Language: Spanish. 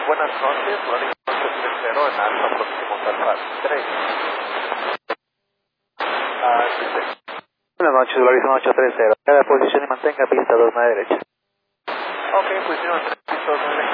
Buenas noches, Loring 830 en alfa próximo Alfa 3. Buenas noches, Horizon 830. Cada posición y mantenga pista 2 a derecha. Ok, posición 3, pista 2 a derecha.